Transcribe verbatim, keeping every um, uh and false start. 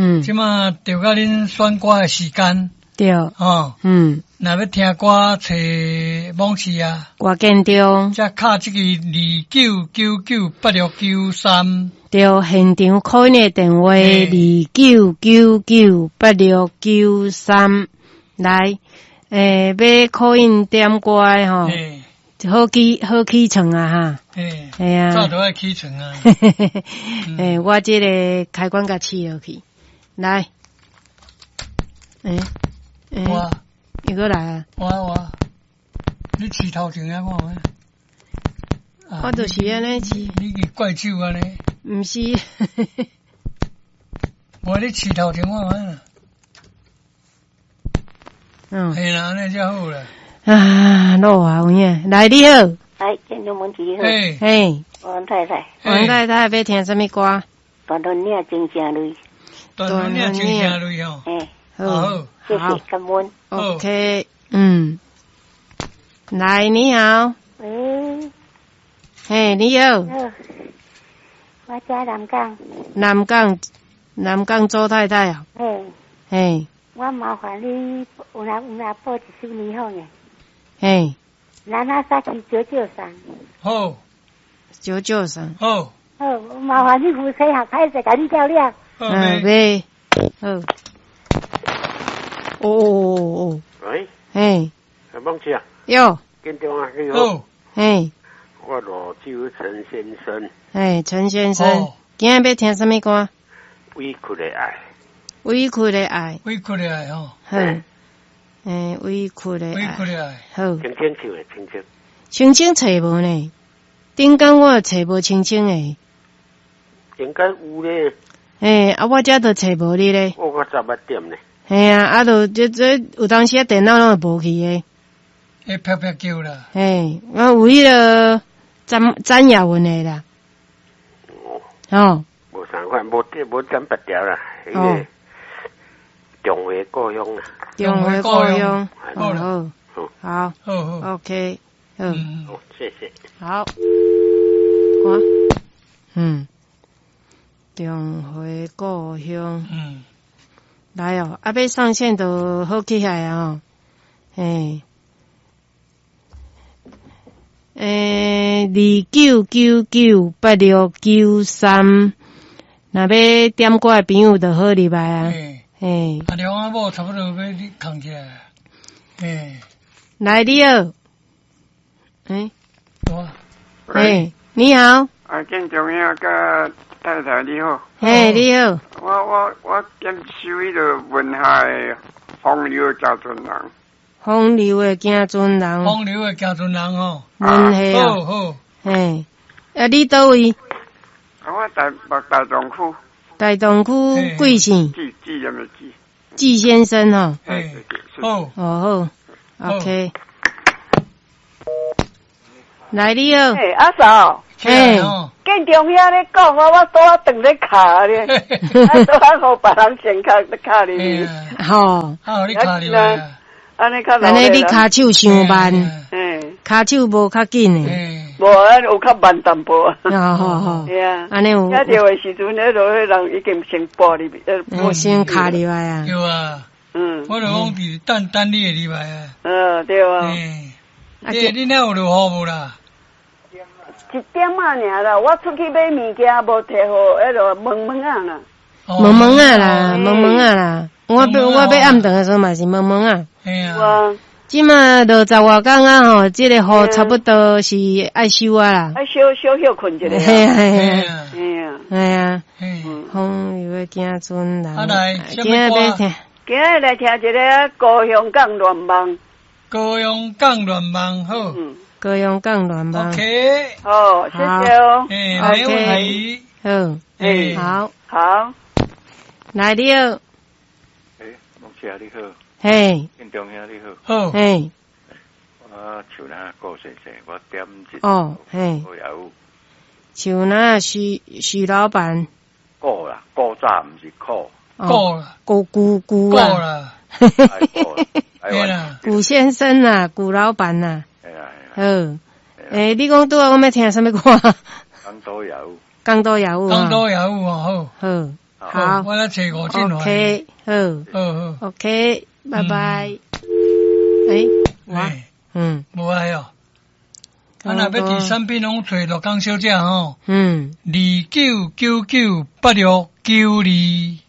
嗯， 即马就甲恁选歌的时间， 对， 哦， 嗯， 若要听歌，找网市啊， 歌建中， 则敲这个二九九九八六九三， 对，现场call in的电话二九九九八六九三，来，诶，要call in点歌的吼， 嘿， 好起好起床啊哈， 嘿， 系啊， 早都爱起床啊， 诶，我这个开关甲试落去，来，诶，诶， 我又过来啊， 我我，你起头前啊，看咩？ 我就是安尼试， 你是怪手安尼， 毋是， 无你起头前看咩？ 嗯， 嘿啦，安尼才好啦。 啊，老啊有影，来你好， 哎，建中问题好， 嘿， 嘿， 王太太， 王太太要听什么歌？ 大轮领真正累， 断断领真正累吼。 哎， 好， 谢谢感恩。 ，OK，嗯，来你好， 喂， 嘿，你好， 好，我家南港， 南港南港周太太啊， 嘿， 嘿， 我麻烦你有哪有哪报一首霓虹的， 嘿， 咱阿萨去九九三， 好， 九九三， 好， 好，麻烦你扶车下开始赶紧照亮。 好， 嗯， 呗。 喂，好，哦哦哦哦， 喂， 嘿， 梦琪啊， 哟， 建中啊，你好， 好， 嘿， 我罗州陈先生， 嘿，陈先生哦， 今日要听什么歌？ 委屈的爱， 委屈的爱， 委屈的爱吼， 好，诶，委屈的委屈爱， 的爱， 好， 清清唱的清清， 清清找无呢？顶工我找无清清的， 应该有咧， 嘿，啊，我遮都找无你咧， 我我十一点呢， 嘿啊，啊，都这这有当时啊电脑拢会无去的， 会啪啪叫啦。 嘿，我有迄个詹詹雅文的啦， 哦， 哦， 无啥款，无这无怎别条啦，迄哦个中华故乡啦， 中华故乡， 好了哦，好好好， ，OK，好， 嗯， 好，谢谢。 好，我，嗯，中华故乡。 嗯， 来哦，啊，要上线就好起来啊！哦，嘿，诶，二九九九八六九三，若要点歌的朋友就好入来啊！ 嘿， 嘿， 啊，两阿某差不多要你扛起来，嘿， 来你好，诶， 我， 嘿，你好， 啊，建中遐甲太太你好， 嘿，你好， 我我我兼收迄个文下的风流家村人， 风流的行船人， 风流的行船人吼， 文系啊， 好好， 嘿，啊，你倒位？ 啊，我台北大同区大同区贵姓？ 季季什么季？ 季先生哦， 嘿， 是好， 哦好 ，OK。来你好， 嘿，阿嫂， 起来吼， 建中遐咧讲，我我拄啊等咧卡咧，啊拄啊互别人先卡卡入嘿去， 啊， 吼， 啊，你卡入来啊， 安尼较安尼你骹手伤慢， 嘿， 骹手无较紧诶， 嘿， 无啊有较慢淡薄啊， 好好好， 嘿啊， 安尼有， 遐着诶时阵，迄落迄人已经先拨入去，呃， 我先卡入来啊， 对啊， 嗯， 我就讲伫等等你会入来啊， 嗯对啊， 嘿，你你哪有落雨无啦？ 一点仔尔啦，我出去买物件无摕互迄落问问啊啦， 问问啊啦，问问啊啦，我要我要暗顿诶时候嘛是问问啊， 嘿啊， 哇， 即马落十外工啊吼，即个雨差不多是爱收啊啦， 啊小小休困一下， 嘿啊嘿啊， 嘿啊， 嘿啊， 嘿啊， 嘿， 风流诶行船人， 啊来今日要听， 今日来听一个高雄港乱梦， 高雄港乱梦好嗯， 高雄港乱梦， ，OK， 好，谢谢哦， 嘿，没问题， 好， 嘿， 好， 好。 来你好， 诶，梦琪啊，你好， 嘿， 建中兄你好， 好， 嘿， 我像那高先生，我点一哦，嘿， 我有像那徐徐老板， 古啦，古早毋是苦， 够了， 古古古够啊， 了， 爱古啦，台湾嘿啦， 古先生啊，古老板呐， 哎呀， 好，诶，你讲拄啊，我要听什么歌？ 港都有， 江都业务啊， 港都也有哦， 好， 好我来找五进来。 ，OK，好好好， ，OK，拜拜。诶，我， 哎， 嗯无爱哦。啊，若要第三篇拢找罗江小姐吼， 嗯。 二九九九八六九二。